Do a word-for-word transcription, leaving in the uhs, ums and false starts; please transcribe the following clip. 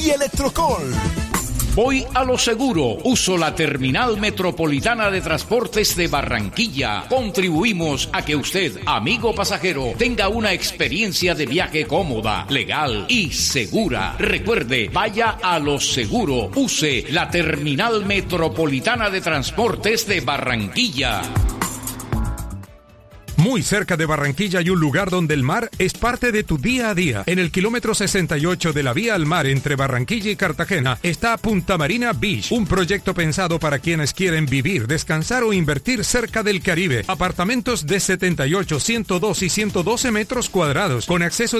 y Electrocol. Voy a lo seguro. Uso la Terminal Metropolitana de Transportes de Barranquilla. Contribuimos a que usted, amigo pasajero, tenga una experiencia de viaje cómoda, legal y segura. Recuerde, vaya a lo seguro. Use la Terminal Metropolitana de Transportes de Barranquilla. Muy cerca de Barranquilla hay un lugar donde el mar es parte de tu día a día. En el kilómetro sesenta y ocho de la vía al mar entre Barranquilla y Cartagena está Punta Marina Beach, un proyecto pensado para quienes quieren vivir, descansar o invertir cerca del Caribe. Apartamentos de setenta y ocho, ciento dos y ciento doce metros cuadrados con acceso